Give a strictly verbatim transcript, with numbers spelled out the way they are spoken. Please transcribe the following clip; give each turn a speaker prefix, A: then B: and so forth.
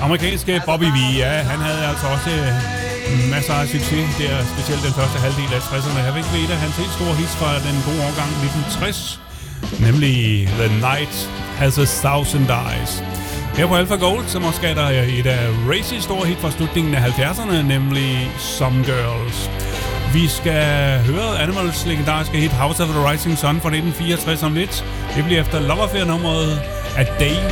A: Amerikanske Bobby V, ja, han havde altså også masser af succes der, specielt den første halvdel af tresserne. Jeg vil ikke vide, at hans helt store hits fra den gode årgang nitten tres, nemlig The Night Has a Thousand Eyes. Her på Alpha Gold, så måske er der et af Racy's store hit fra slutningen af halvfjerdserne, nemlig Some Girls. Vi skal høre Animals legendariske hit House of the Rising Sun fra nitten fireogtres om lidt. Det bliver efter Love Affair-nummeret af Dave